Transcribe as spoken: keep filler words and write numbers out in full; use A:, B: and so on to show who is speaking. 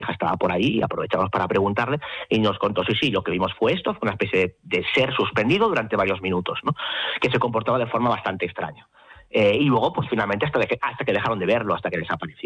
A: hija estaba por ahí y aprovechamos para preguntarle y nos contó, sí, sí, lo que vimos fue esto, fue una especie de, de ser suspendido durante varios minutos, ¿no? Que se comportaba de forma bastante extraña. Eh, y luego, pues finalmente, hasta, de que, hasta que dejaron de verlo, hasta que desapareció.